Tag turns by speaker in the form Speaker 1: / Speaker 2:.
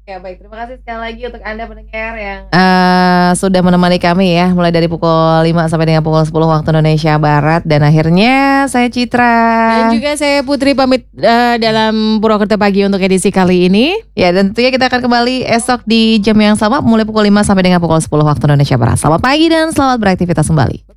Speaker 1: Ya baik, terima kasih sekali lagi untuk Anda pendengar yang sudah menemani kami ya mulai dari pukul 5 sampai dengan pukul 10 waktu Indonesia Barat. Dan akhirnya saya Citra.
Speaker 2: Dan juga saya Putri pamit dalam Purwokerto Pagi untuk edisi kali ini.
Speaker 1: Ya, dan tentunya kita akan kembali esok di jam yang sama mulai pukul 5 sampai dengan pukul 10 waktu Indonesia Barat. Selamat pagi dan selamat beraktivitas kembali.